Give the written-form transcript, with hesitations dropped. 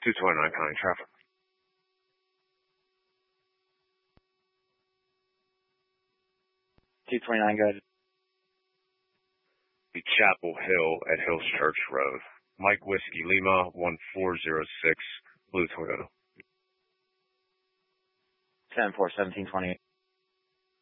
229 county traffic. 229, go ahead. The Chapel Hill at Hills Church Road. Mike Whiskey Lima 1406 Blue Toyota. 10-4, 1728.